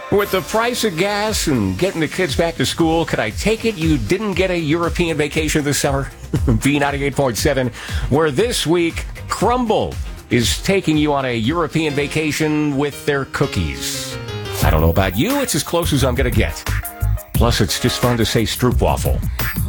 With the price of gas and getting the kids back to school, could I take it you didn't get a European vacation this summer? B98.7, where this week, Crumble is taking you on a European vacation with their cookies. I don't know about you, it's as close as I'm going to get. Plus, it's just fun to say stroopwafel.